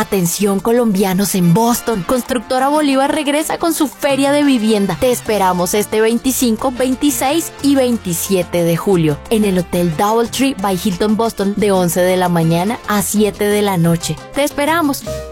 Atención colombianos en Boston, Constructora Bolívar regresa con su feria de vivienda. Te esperamos este 25, 26 y 27 de julio en el Hotel Doubletree by Hilton Boston de 11 de la mañana a 7 de la noche. Te esperamos.